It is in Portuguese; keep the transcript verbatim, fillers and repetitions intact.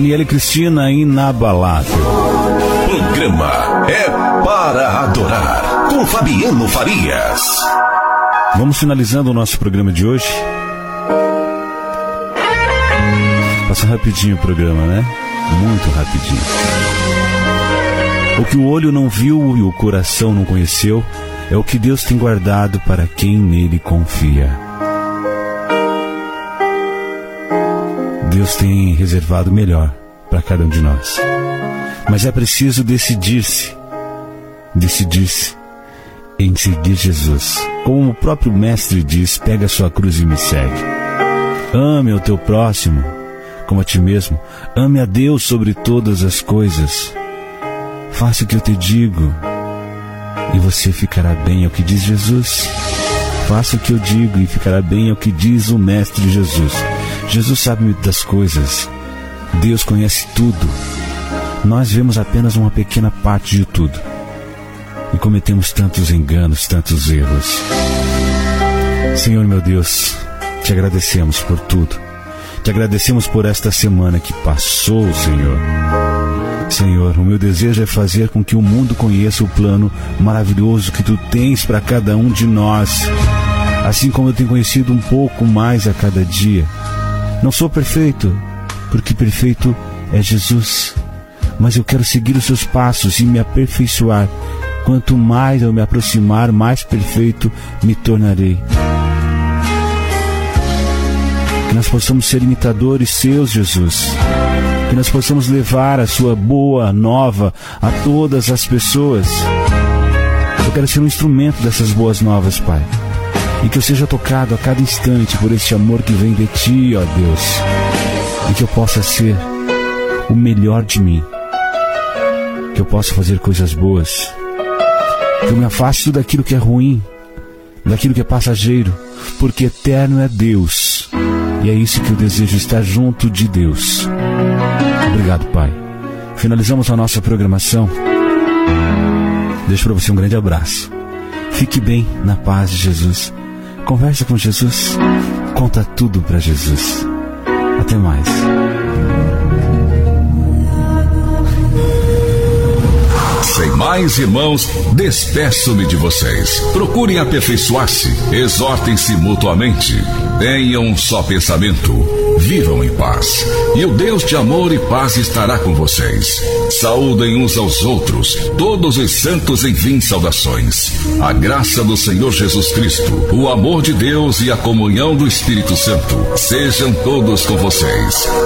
Daniela e Cristina, Inabalável. Programa É Para Adorar, com Fabiano Farias. Vamos finalizando o nosso programa de hoje. Passa rapidinho o programa, né? Muito rapidinho. O que o olho não viu e o coração não conheceu é o que Deus tem guardado para quem nele confia. Deus tem reservado o melhor para cada um de nós. Mas é preciso decidir-se, decidir-se em seguir Jesus. Como o próprio Mestre diz, pega a sua cruz e me segue. Ame o teu próximo como a ti mesmo. Ame a Deus sobre todas as coisas. Faça o que eu te digo e você ficará bem, é o que diz Jesus. Faça o que eu digo e ficará bem, é o que diz o Mestre Jesus. Jesus sabe das coisas. Deus conhece tudo. Nós vemos apenas uma pequena parte de tudo. E cometemos tantos enganos, tantos erros. Senhor meu Deus, te agradecemos por tudo. Te agradecemos por esta semana que passou, Senhor. Senhor, o meu desejo é fazer com que o mundo conheça o plano maravilhoso que Tu tens para cada um de nós. Assim como eu tenho conhecido um pouco mais a cada dia. Não sou perfeito, porque perfeito é Jesus. Mas eu quero seguir os Seus passos e me aperfeiçoar. Quanto mais eu me aproximar, mais perfeito me tornarei. Que nós possamos ser imitadores Seus, Jesus. Que nós possamos levar a Sua boa nova a todas as pessoas. Eu quero ser um instrumento dessas boas novas, Pai. E que eu seja tocado a cada instante por este amor que vem de Ti, ó Deus. E que eu possa ser o melhor de mim. Que eu possa fazer coisas boas. Que eu me afaste de tudo aquilo que é ruim, daquilo que é passageiro, porque eterno é Deus. E é isso que eu desejo, estar junto de Deus. Obrigado, Pai. Finalizamos a nossa programação. Deixo para você um grande abraço. Fique bem na paz de Jesus. Conversa com Jesus. Conta tudo para Jesus. Até mais. Sem mais, irmãos, despeço-me de vocês. Procurem aperfeiçoar-se, exortem-se mutuamente, tenham um só pensamento, vivam em paz. E o Deus de amor e paz estará com vocês. Saúdem uns aos outros, todos os santos enviem saudações. A graça do Senhor Jesus Cristo, o amor de Deus e a comunhão do Espírito Santo sejam todos com vocês.